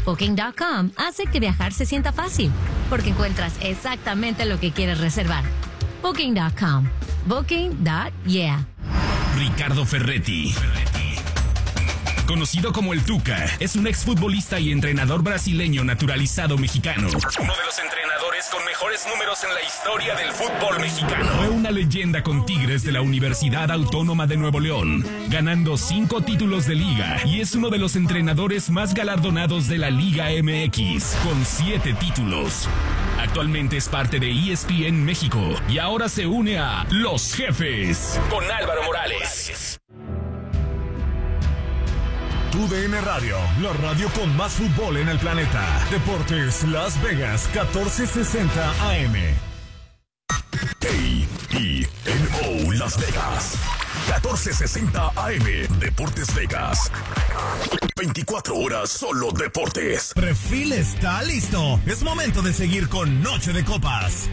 Booking punto com hace que viajar se sienta fácil, porque encuentras exactamente lo que quieres reservar. Booking punto com. Booking. Yeah. Ricardo Ferretti. Conocido como el Tuca, es un exfutbolista y entrenador brasileño naturalizado mexicano. Uno de los entrenadores con mejores números en la historia del fútbol mexicano. Fue una leyenda con Tigres de la Universidad Autónoma de Nuevo León, ganando cinco títulos de liga, y es uno de los entrenadores más galardonados de la Liga M X, con siete títulos. Actualmente es parte de E S P N México y ahora se une a Los Jefes con Álvaro Morales. U D N Radio, la radio con más fútbol en el planeta. Deportes Las Vegas, catorce sesenta A M. A E N O Las Vegas, catorce sesenta A M. Deportes Vegas. veinticuatro horas solo deportes. Prefil está listo. Es momento de seguir con Noche de Copas.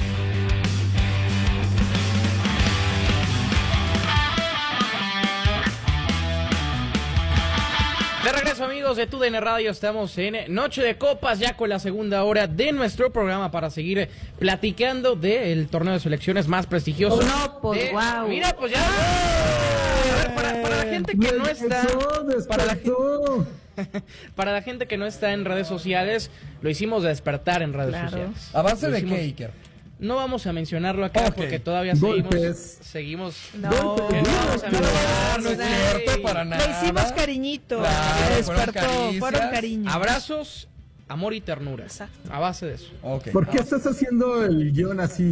De regreso, amigos de Tu D N Radio, estamos en Noche de Copas, ya con la segunda hora de nuestro programa para seguir platicando del torneo de selecciones más prestigioso. No, pues, de... wow. Mira, pues ya... A ver, para, para la gente que no está... Para la, para la gente que no está en redes sociales, lo hicimos despertar en redes claro. sociales. ¿A base lo de hicimos... qué, Iker? No vamos a mencionarlo acá okay. porque todavía Golpes. seguimos... seguimos no, que no vamos a mencionarlo. No es cierto, para nada. Le hicimos cariñito. Claro, despertó, fueron, fueron cariños. Abrazos, amor y ternura. Exacto. A base de eso. Okay. ¿Por qué estás haciendo el guión así?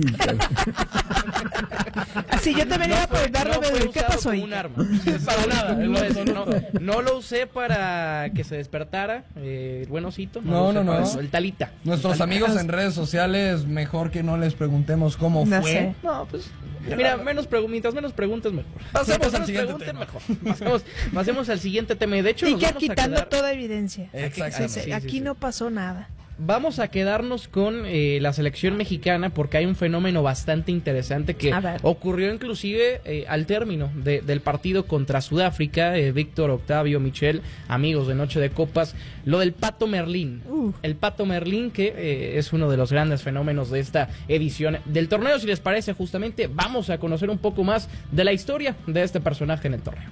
Así yo también iba a preguntarle, no ¿qué pasó ahí? Un arma. Para nada. No, no, no lo usé para que se despertara eh, el buen osito. No, no, no. no. El talita. Nuestros el talita. amigos en redes sociales, mejor que no les preguntemos cómo no fue. Sé. No, pues... Mira, menos preguntas, menos preguntas mejor. Pasemos al menos siguiente tema. Mejor. Pasemos, pasemos al siguiente tema. De hecho, y nos que vamos quitando a quedar... toda evidencia. Exactamente. Sí, sí, aquí sí, sí. no pasó nada. Vamos a quedarnos con eh, la selección mexicana porque hay un fenómeno bastante interesante que ocurrió inclusive eh, al término de, del partido contra Sudáfrica. eh, Víctor, Octavio, Michelle, amigos de Noche de Copas, lo del Pato Merlín. Uh. El Pato Merlín que eh, es uno de los grandes fenómenos de esta edición del torneo. Si les parece, justamente vamos a conocer un poco más de la historia de este personaje en el torneo.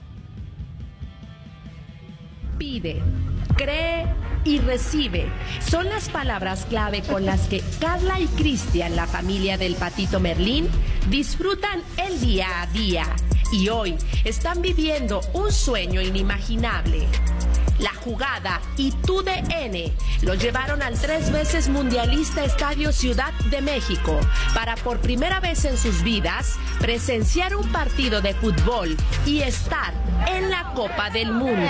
Pide, cree y recibe. Son las palabras clave con las que Carla y Cristian, la familia del Patito Merlín, disfrutan el día a día. Y hoy están viviendo un sueño inimaginable. La Jugada y Tu D N los llevaron al tres veces mundialista Estadio Ciudad de México para por primera vez en sus vidas presenciar un partido de fútbol y estar en la Copa del Mundo.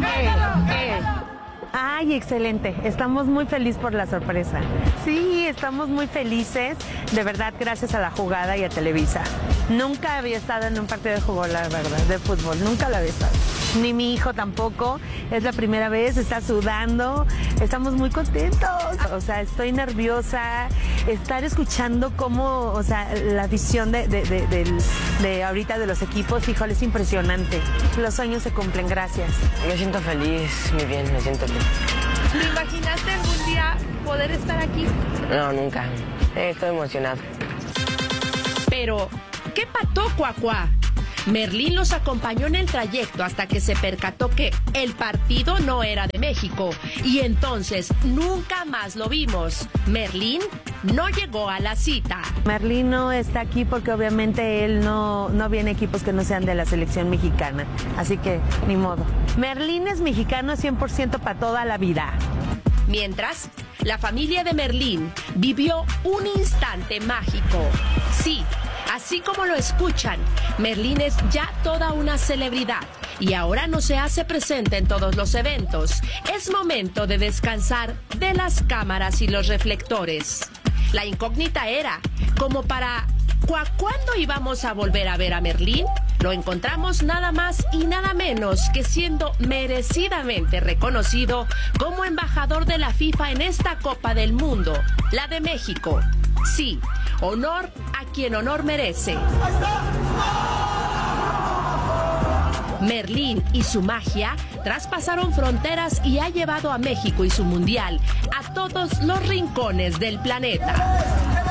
Ay, excelente. Estamos muy felices por la sorpresa. Sí, estamos muy felices. De verdad, gracias a La Jugada y a Televisa. Nunca había estado en un partido de fútbol, la verdad, de fútbol. Nunca lo había estado. Ni mi hijo tampoco. Es la primera vez, está sudando. Estamos muy contentos. O sea, estoy nerviosa. Estar escuchando cómo, o sea, la visión de, de, de, de, de ahorita de los equipos, híjole, es impresionante. Los sueños se cumplen, gracias. Me siento feliz, muy bien, me siento bien. ¿Te imaginaste algún día poder estar aquí? No, nunca. Eh, estoy emocionado. Pero, ¿qué pató, Cuacuá? Merlín los acompañó en el trayecto hasta que se percató que el partido no era de México y entonces nunca más lo vimos. Merlín no llegó a la cita. Merlín no está aquí porque obviamente él no, no viene equipos que no sean de la selección mexicana, así que ni modo. Merlín es mexicano cien por ciento para toda la vida. Mientras, la familia de Merlín vivió un instante mágico. Sí, así como lo escuchan, Merlín es ya toda una celebridad y ahora no se hace presente en todos los eventos. Es momento de descansar de las cámaras y los reflectores. La incógnita era, como para ¿cuándo íbamos a volver a ver a Merlín? Lo encontramos nada más y nada menos que siendo merecidamente reconocido como embajador de la FIFA en esta Copa del Mundo, la de México. Sí, honor a quien honor merece. Merlín y su magia traspasaron fronteras y ha llevado a México y su mundial a todos los rincones del planeta.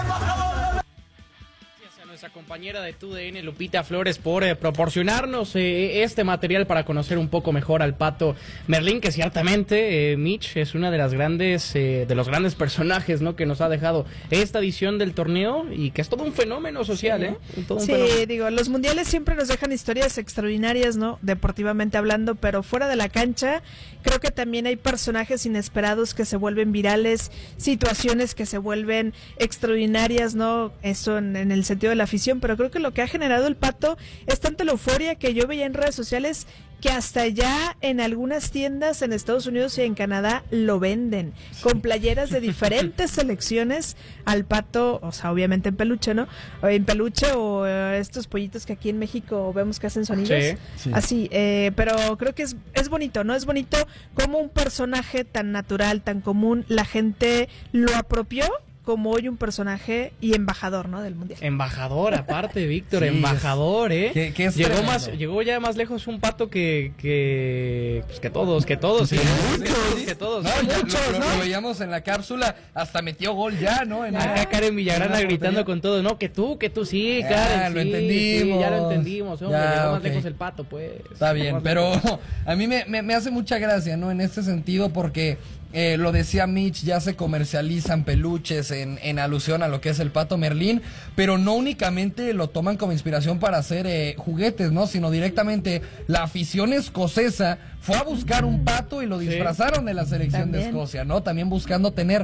Nuestra compañera de T U D N, Lupita Flores, por eh, proporcionarnos eh, este material para conocer un poco mejor al Pato Merlín, que ciertamente, eh, Mitch, es una de las grandes, eh, de los grandes personajes, ¿no?, que nos ha dejado esta edición del torneo y que es todo un fenómeno social, ¿eh? Todo un sí, fenómeno. digo, los mundiales siempre nos dejan historias extraordinarias, ¿no?, deportivamente hablando, pero fuera de la cancha, creo que también hay personajes inesperados que se vuelven virales, situaciones que se vuelven extraordinarias, ¿no?, eso en, en el sentido de la afición, pero creo que lo que ha generado el Pato es tanto la euforia que yo veía en redes sociales que hasta ya en algunas tiendas en Estados Unidos y en Canadá lo venden, con playeras de diferentes selecciones al Pato, o sea, obviamente en peluche, ¿no? O en peluche o eh, estos pollitos que aquí en México vemos que hacen sonidos. Sí, sí. Así, eh, pero creo que es, es bonito, ¿no? Es bonito como un personaje tan natural, tan común, la gente lo apropió como hoy un personaje y embajador, ¿no?, del mundial. Embajador, aparte, Víctor, Sí, embajador, ¿eh? Que, que es llegó tremendo. más, llegó ya más lejos un Pato que que, pues que todos, que todos, sí, muchos, que todos. No, ya muchos, lo, lo- ¿no? lo veíamos en la cápsula, hasta metió gol ya, ¿no? En Acá Karen Villagrana Ah, gritando con todo, no, que tú, que tú, sí, Ah, Karen, lo sí, entendimos. sí, ya lo entendimos, hombre, Ya, llegó más ok. lejos el Pato, pues. Está bien, Más pero lejos. a mí me, me, me hace mucha gracia, ¿no? En este sentido, porque eh, lo decía Mitch, ya se comercializan peluches en, en alusión a lo que es el Pato Merlín, pero no únicamente lo toman como inspiración para hacer eh, juguetes, ¿no? Sino directamente la afición escocesa fue a buscar un pato y lo disfrazaron de la selección También. de Escocia, ¿no? También buscando tener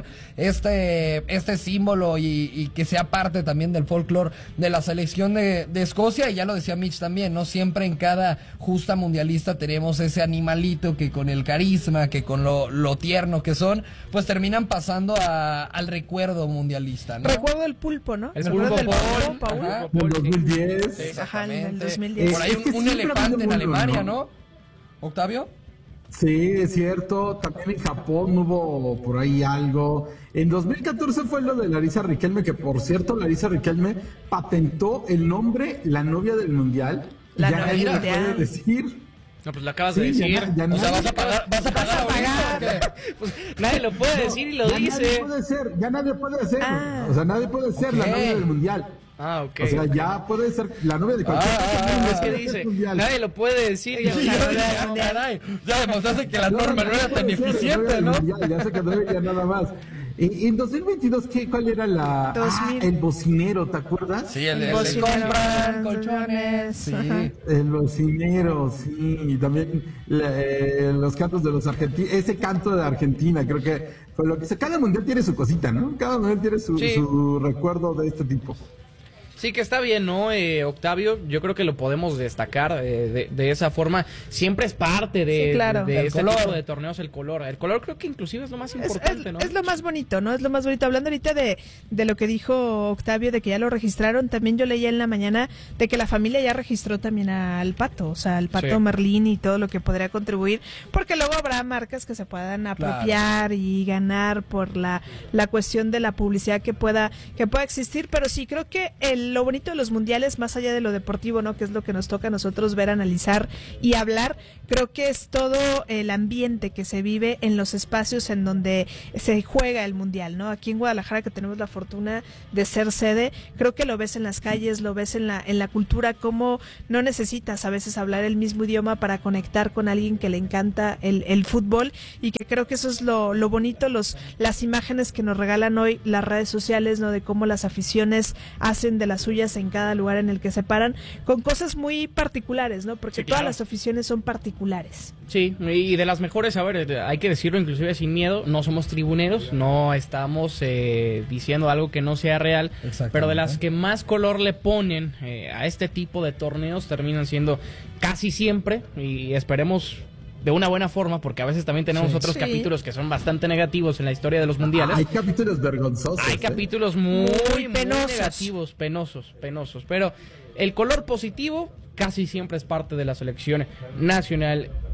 este, este símbolo y, y que sea parte también del folclore de la selección de, de Escocia. Y ya lo decía Mitch también, ¿no? Siempre en cada justa mundialista tenemos ese animalito que con el carisma, que con lo, lo tierno que son, pues terminan pasando a, al recuerdo mundialista, ¿no? Recuerdo el pulpo, ¿no? El ¿Se pulpo acuerdan del Paul, pulpo, Paul? Ajá. Del dos mil diez. Sí, Ajá, en el exactamente. dos mil diez. Por ahí Es que un, un siempre ha elefante habido en muy Alemania, bueno. ¿no? ¿Octavio? Sí, es cierto. También en Japón hubo por ahí algo. En dos mil catorce fue lo de Larisa Riquelme, que por cierto, Larisa Riquelme patentó el nombre La Novia del Mundial. La ya Novia nadie del le puede Mundial. decir. No, pues lo acabas Sí, de ya decir. na- ya O sea, nadie- vas a pagar, vas a pagar ahorita, ¿o qué? Pues nadie lo puede decir y lo ya Nadie dice. puede ser, ya nadie puede ser. Ah. O sea, nadie puede ser la Ok. novia del Mundial. Ah, ok. O sea, ya puede ser la novia de cualquier Ah, cosa, ah, nadie ah, Es que puede ser dice, mundial. nadie lo puede decir. y- Sí, ya, ya, caray, ya demostraste que la No, norma no era tan puede ser, eficiente, la ¿no? novia del mundial, ya se quedó ya nada más. En, en dos mil veintidós, ¿qué, ¿cuál era la dos ah, mil. el bocinero, ¿te acuerdas? Sí, el, El el de bocinero. compran colchones. Sí. Ajá. El bocinero, sí, y también la- eh, los cantos de los argentinos, ese canto de Argentina, creo que fue lo que hizo. Cada mundial tiene su cosita, ¿no? Cada mundial tiene su, Sí. su recuerdo de este tipo. Sí, que está bien, ¿no, eh, Octavio? Yo creo que lo podemos destacar eh, de, de esa forma. Siempre es parte de, Sí, claro. de El este color. tipo de torneos el color. El color creo que inclusive es lo más Es, importante, es- ¿no? es lo más bonito, ¿no? Es lo más bonito. Hablando ahorita de, de lo que dijo Octavio, de que ya lo registraron, también yo leía en la mañana de que la familia ya registró también al Pato, o sea, al Pato Sí. Merlín y todo lo que podría contribuir, porque luego habrá marcas que se puedan apropiar y ganar por la, la cuestión de la publicidad que pueda, que pueda existir, pero sí, creo que el, lo bonito de los mundiales, más allá de lo deportivo, ¿no? Que es lo que nos toca a nosotros ver, analizar y hablar, creo que es todo el ambiente que se vive en los espacios en donde se juega el mundial, ¿no? Aquí en Guadalajara, que tenemos la fortuna de ser sede, creo que lo ves en las calles, lo ves en la en la cultura, cómo no necesitas a veces hablar el mismo idioma para conectar con alguien que le encanta el, el fútbol, y que creo que eso es lo, lo bonito, los las imágenes que nos regalan hoy las redes sociales, ¿no? De cómo las aficiones hacen de las suyas en cada lugar en el que se paran, con cosas muy particulares, ¿no? Porque Sí, todas claro. las aficiones son particulares. Sí, y de las mejores, a ver, hay que decirlo inclusive sin miedo, no somos tribuneros, no estamos eh, diciendo algo que no sea real, pero de las que más color le ponen eh, a este tipo de torneos terminan siendo casi siempre, y esperemos de una buena forma, porque a veces también tenemos Sí. otros Sí. capítulos que son bastante negativos en la historia de los mundiales. Hay capítulos vergonzosos. Hay ¿eh? capítulos muy, muy penosos. negativos, penosos, penosos. Pero el color positivo casi siempre es parte de la selección nacional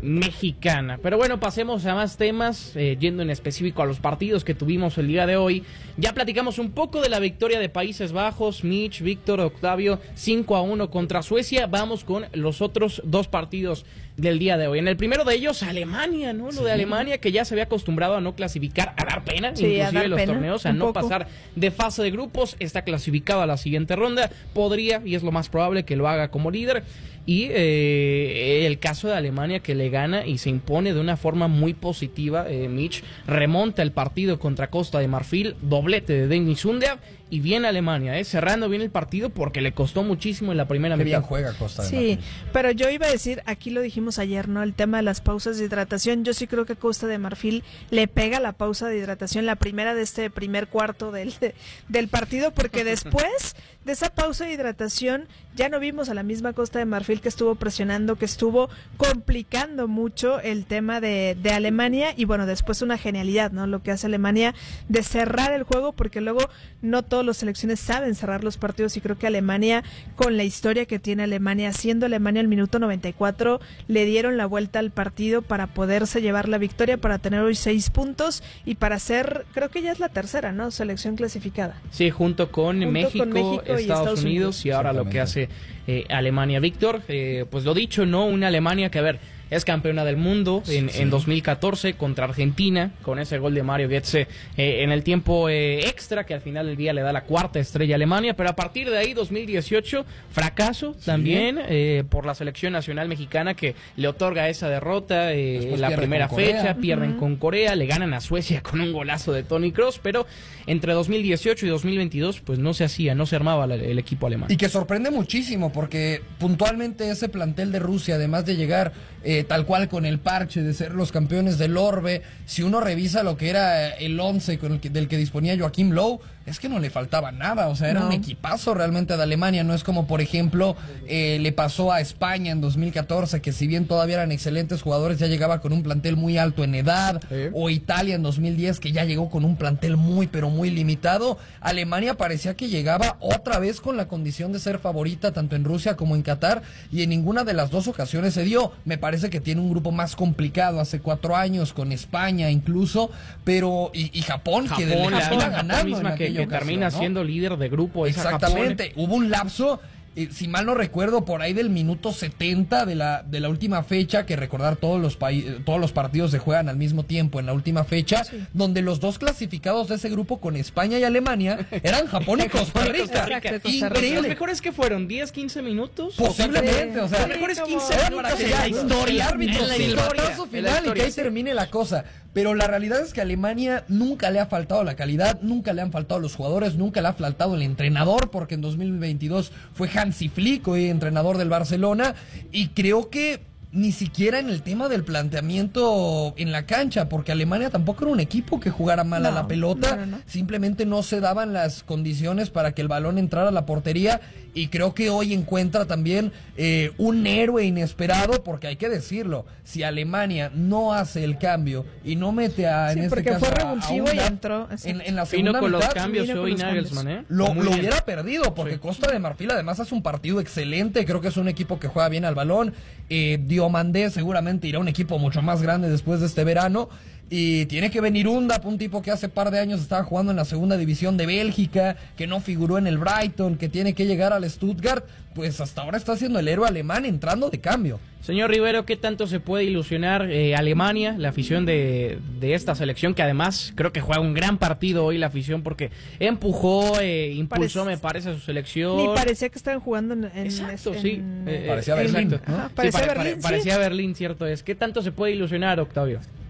mexicana. Pero bueno, pasemos a más temas, eh, yendo en específico a los partidos que tuvimos el día de hoy. Ya platicamos un poco de la victoria de Países Bajos, Mitch, Víctor, Octavio, cinco a uno contra Suecia. Vamos con los otros dos partidos del día de hoy. En el primero de ellos, Alemania, ¿no? Lo Sí. de Alemania, que ya se había acostumbrado a no clasificar, a dar pena, Sí, a inclusive dar los pena, torneos, a un no poco. pasar de fase de grupos, está clasificado a la siguiente ronda. Podría, y es lo más probable, que lo haga como líder. Y eh, el caso de Alemania, que le gana y se impone de una forma muy positiva. eh, Mitch remonta el partido contra Costa de Marfil, doblete de Dennis Undav, y bien Alemania, eh, cerrando bien el partido porque le costó muchísimo en la primera Qué mitad. bien juega Costa de Sí, Marfil. pero yo iba a decir, aquí lo dijimos ayer, ¿no? El tema de las pausas de hidratación. Yo sí creo que Costa de Marfil le pega la pausa de hidratación, la primera de este primer cuarto del, del partido, porque después de esa pausa de hidratación ya no vimos a la misma Costa de Marfil, que estuvo presionando, que estuvo complicando mucho el tema de, de Alemania. Y bueno, después una genialidad, ¿no? Lo que hace Alemania de cerrar el juego, porque luego no todas las selecciones saben cerrar los partidos, y creo que Alemania, con la historia que tiene Alemania, siendo Alemania el minuto noventa y cuatro, le dieron la vuelta al partido para poderse llevar la victoria, para tener hoy seis puntos y para ser, creo que ya es la tercera, ¿no? Selección clasificada. Sí, junto con, Junto México, con México y Estados, Estados Unidos, Unidos. y ahora lo que hace eh, Alemania. Víctor, eh, pues lo dicho, ¿no? Una Alemania que, a ver, es campeona del mundo en, Sí. en dos mil catorce contra Argentina, con ese gol de Mario Götze eh, en el tiempo eh, extra, que al final del día le da la cuarta estrella a Alemania. Pero a partir de ahí, dos mil dieciocho, fracaso Sí. también eh, por la selección nacional mexicana, que le otorga esa derrota eh, Después la pierde primera con Corea. fecha, pierden Ujú. con Corea, le ganan a Suecia con un golazo de Toni Kroos, pero entre dos mil dieciocho y dos mil veintidós pues no se hacía, no se armaba la- el equipo alemán. Y que sorprende muchísimo porque puntualmente ese plantel de Rusia, además de llegar eh, tal cual con el parche de ser los campeones del Orbe, si uno revisa lo que era el once con el que, del que disponía Joachim Löw, es que no le faltaba nada, o sea, era No. un equipazo realmente de Alemania. No es como, por ejemplo, eh, le pasó a España en dos mil catorce, que si bien todavía eran excelentes jugadores, ya llegaba con un plantel muy alto en edad, Sí. o Italia en dos mil diez, que ya llegó con un plantel muy, pero muy limitado. Alemania parecía que llegaba otra vez con la condición de ser favorita, tanto en Rusia como en Qatar, y en ninguna de las dos ocasiones se dio. Me parece que tiene un grupo más complicado hace cuatro años, con España incluso, pero, y, y Japón, que le Japón, la, termina la ganando Japón en misma que, aquella que ocasión, termina ¿no? siendo líder de grupo. esa Japón. Exactamente, hubo un lapso, eh, si mal no recuerdo, por ahí del minuto setenta de la, de la última fecha, que recordar todos los paí- todos los partidos se juegan al mismo tiempo en la última fecha, donde los dos clasificados de ese grupo con España y Alemania eran Japón y Costa Rica. Exacto, Costa Rica. Los Increíble. mejores que fueron diez, quince minutos. Posiblemente, o sea, los mejores quince era minutos para que en la el historia. árbitro En la se historia, silbatazo en la final y historia, que ahí sí. termine la cosa. Pero la realidad es que a Alemania nunca le ha faltado la calidad, nunca le han faltado los jugadores, nunca le ha faltado el entrenador, porque en dos mil veintidós fue Hansi Flick, hoy entrenador del Barcelona, y creo que ni siquiera en el tema del planteamiento en la cancha, porque Alemania tampoco era un equipo que jugara mal a No, la pelota, no, no, no. simplemente no se daban las condiciones para que el balón entrara a la portería, y creo que hoy encuentra también eh, un héroe inesperado, porque hay que decirlo, si Alemania no hace el cambio y no mete a, Sí, en este porque caso, fue a- a revulsivo y Undav entró, exacto. en, en la Vino segunda con los mitad, cambios vino con hoy los Nagelsmann, cambios. ¿eh? lo, Muy lo bien. hubiera perdido, porque Sí. Costa de Marfil además hace un partido excelente, creo que es un equipo que juega bien al balón. eh, Diomandé seguramente irá a un equipo mucho más grande después de este verano, y tiene que venir Undav, un tipo que hace par de años estaba jugando en la segunda división de Bélgica, que no figuró en el Brighton, que tiene que llegar al Stuttgart, pues hasta ahora está siendo el héroe alemán entrando de cambio. Señor Rivero, ¿qué tanto se puede ilusionar eh, Alemania, la afición de, de esta selección, que además creo que juega un gran partido hoy la afición, porque empujó, eh, impulsó, Parece- me parece, a su selección? Ni parecía que estaban jugando en... en- Exacto, en- sí. Eh, Parecía eh, Berlín, exacto. ¿no? Ajá, Sí, parecía pare- Berlín, pare- sí. parecía Berlín, cierto es. ¿Qué tanto se puede ilusionar, Octavio?